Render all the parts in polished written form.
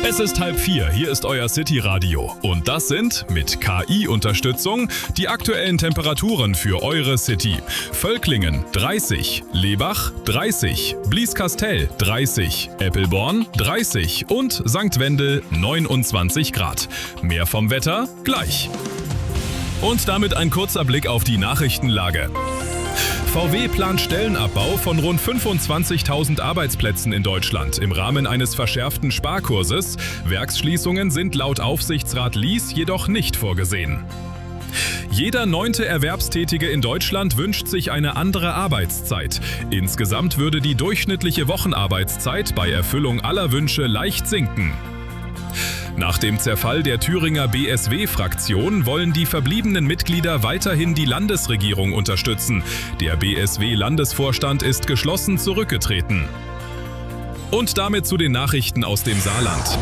Es ist 3:30, hier ist euer City-Radio. Und das sind, mit KI-Unterstützung, die aktuellen Temperaturen für eure City. Völklingen 30, Lebach 30, Blieskastel 30, Eppelborn 30 und St. Wendel 29 Grad. Mehr vom Wetter gleich. Und damit ein kurzer Blick auf die Nachrichtenlage. VW plant Stellenabbau von rund 25.000 Arbeitsplätzen in Deutschland im Rahmen eines verschärften Sparkurses. Werksschließungen sind laut Aufsichtsrat Lies jedoch nicht vorgesehen. Jeder 9. Erwerbstätige in Deutschland wünscht sich eine andere Arbeitszeit. Insgesamt würde die durchschnittliche Wochenarbeitszeit bei Erfüllung aller Wünsche leicht sinken. Nach dem Zerfall der Thüringer BSW-Fraktion wollen die verbliebenen Mitglieder weiterhin die Landesregierung unterstützen. Der BSW-Landesvorstand ist geschlossen zurückgetreten. Und damit zu den Nachrichten aus dem Saarland.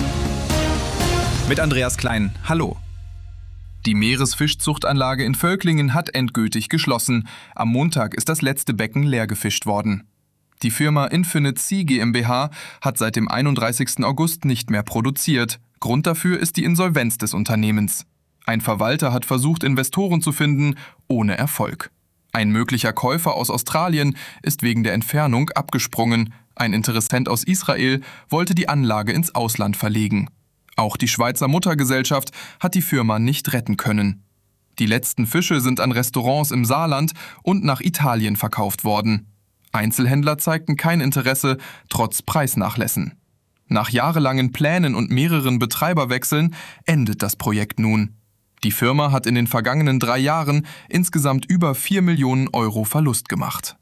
Mit Andreas Klein, hallo. Die Meeresfischzuchtanlage in Völklingen hat endgültig geschlossen. Am Montag ist das letzte Becken leer gefischt worden. Die Firma Infinite Sea GmbH hat seit dem 31. August nicht mehr produziert. Grund dafür ist die Insolvenz des Unternehmens. Ein Verwalter hat versucht, Investoren zu finden, ohne Erfolg. Ein möglicher Käufer aus Australien ist wegen der Entfernung abgesprungen. Ein Interessent aus Israel wollte die Anlage ins Ausland verlegen. Auch die Schweizer Muttergesellschaft hat die Firma nicht retten können. Die letzten Fische sind an Restaurants im Saarland und nach Italien verkauft worden. Einzelhändler zeigten kein Interesse, trotz Preisnachlässen. Nach jahrelangen Plänen und mehreren Betreiberwechseln endet das Projekt nun. Die Firma hat in den vergangenen 3 Jahren insgesamt über 4 Millionen Euro Verlust gemacht.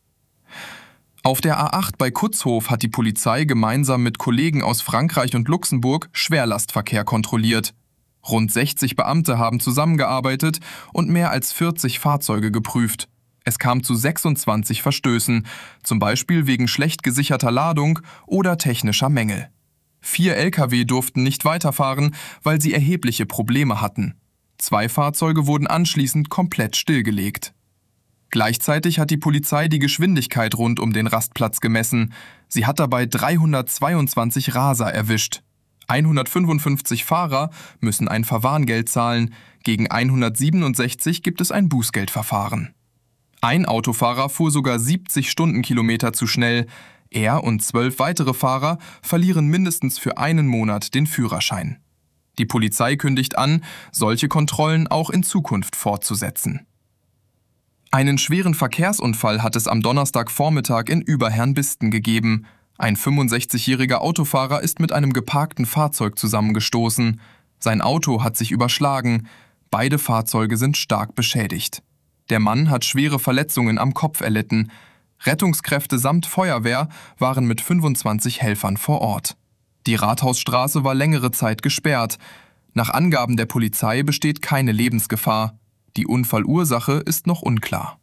Auf der A8 bei Kutzhof hat die Polizei gemeinsam mit Kollegen aus Frankreich und Luxemburg Schwerlastverkehr kontrolliert. Rund 60 Beamte haben zusammengearbeitet und mehr als 40 Fahrzeuge geprüft. Es kam zu 26 Verstößen, zum Beispiel wegen schlecht gesicherter Ladung oder technischer Mängel. 4 Lkw durften nicht weiterfahren, weil sie erhebliche Probleme hatten. 2 Fahrzeuge wurden anschließend komplett stillgelegt. Gleichzeitig hat die Polizei die Geschwindigkeit rund um den Rastplatz gemessen. Sie hat dabei 322 Raser erwischt. 155 Fahrer müssen ein Verwarngeld zahlen, gegen 167 gibt es ein Bußgeldverfahren. Ein Autofahrer fuhr sogar 70 Stundenkilometer zu schnell. Er und 12 weitere Fahrer verlieren mindestens für 1 Monat den Führerschein. Die Polizei kündigt an, solche Kontrollen auch in Zukunft fortzusetzen. Einen schweren Verkehrsunfall hat es am Donnerstagvormittag in Überherrnbisten gegeben. Ein 65-jähriger Autofahrer ist mit einem geparkten Fahrzeug zusammengestoßen. Sein Auto hat sich überschlagen. Beide Fahrzeuge sind stark beschädigt. Der Mann hat schwere Verletzungen am Kopf erlitten. Rettungskräfte samt Feuerwehr waren mit 25 Helfern vor Ort. Die Rathausstraße war längere Zeit gesperrt. Nach Angaben der Polizei besteht keine Lebensgefahr. Die Unfallursache ist noch unklar.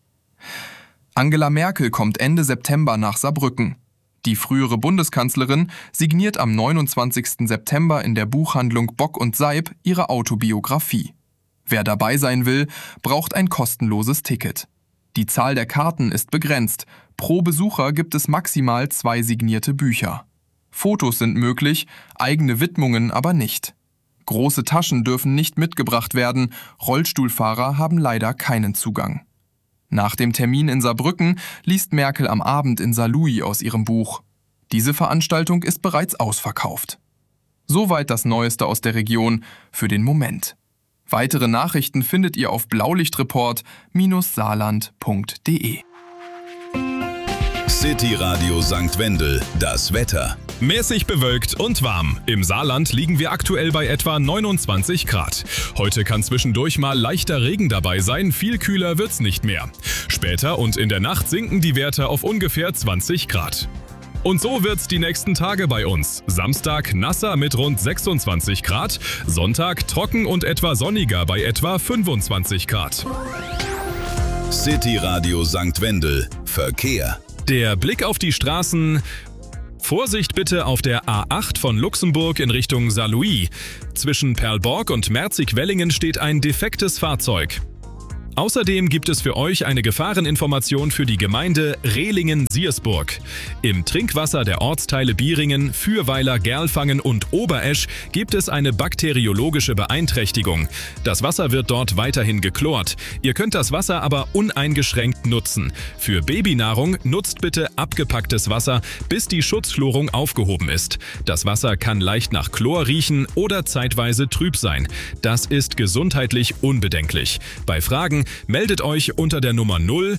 Angela Merkel kommt Ende September nach Saarbrücken. Die frühere Bundeskanzlerin signiert am 29. September in der Buchhandlung Bock und Seib ihre Autobiografie. Wer dabei sein will, braucht ein kostenloses Ticket. Die Zahl der Karten ist begrenzt. Pro Besucher gibt es maximal 2 signierte Bücher. Fotos sind möglich, eigene Widmungen aber nicht. Große Taschen dürfen nicht mitgebracht werden, Rollstuhlfahrer haben leider keinen Zugang. Nach dem Termin in Saarbrücken liest Merkel am Abend in Saarlouis aus ihrem Buch. Diese Veranstaltung ist bereits ausverkauft. Soweit das Neueste aus der Region für den Moment. Weitere Nachrichten findet ihr auf blaulichtreport-saarland.de. City Radio St. Wendel, das Wetter. Mäßig bewölkt und warm. Im Saarland liegen wir aktuell bei etwa 29 Grad. Heute kann zwischendurch mal leichter Regen dabei sein, viel kühler wird's nicht mehr. Später und in der Nacht sinken die Werte auf ungefähr 20 Grad. Und so wird's die nächsten Tage bei uns. Samstag nasser mit rund 26 Grad, Sonntag trocken und etwa sonniger bei etwa 25 Grad. City Radio St. Wendel, Verkehr. Der Blick auf die Straßen. Vorsicht bitte auf der A8 von Luxemburg in Richtung Saarlouis. Zwischen Perlborg und Merzig-Wellingen steht ein defektes Fahrzeug. Außerdem gibt es für euch eine Gefahreninformation für die Gemeinde Rehlingen-Siersburg. Im Trinkwasser der Ortsteile Bieringen, Fürweiler, Gerlfangen und Oberesch gibt es eine bakteriologische Beeinträchtigung. Das Wasser wird dort weiterhin geklort. Ihr könnt das Wasser aber uneingeschränkt nutzen. Für Babynahrung nutzt bitte abgepacktes Wasser, bis die Schutzchlorung aufgehoben ist. Das Wasser kann leicht nach Chlor riechen oder zeitweise trüb sein. Das ist gesundheitlich unbedenklich. Bei Fragen meldet euch unter der Nummer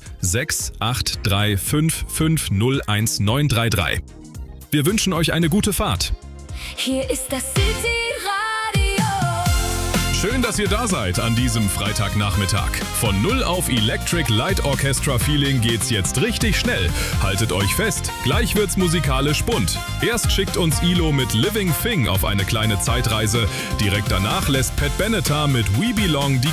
06835501933. Wir wünschen euch eine gute Fahrt. Hier ist das City Radio. Schön, dass ihr da seid an diesem Freitagnachmittag. Von Null auf Electric Light Orchestra Feeling geht's jetzt richtig schnell. Haltet euch fest, gleich wird's musikalisch bunt. Erst schickt uns Ilo mit Living Thing auf eine kleine Zeitreise. Direkt danach lässt Pat Benatar mit We Belong die